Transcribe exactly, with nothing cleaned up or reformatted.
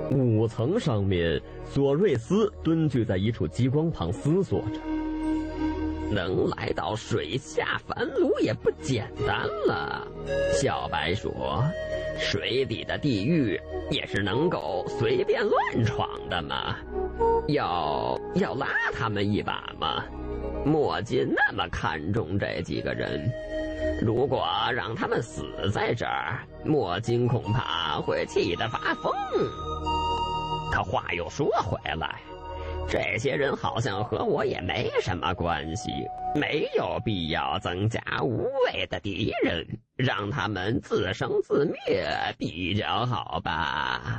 五层上面，索瑞斯蹲踞在一处激光旁思索着。能来到水下反炉也不简单了，小白说，水底的地狱也是能够随便乱闯的嘛，要要拉他们一把嘛。莫金那么看重这几个人，如果让他们死在这儿，莫金恐怕会气得发疯。可话又说回来，这些人好像和我也没什么关系，没有必要增加无谓的敌人，让他们自生自灭比较好吧。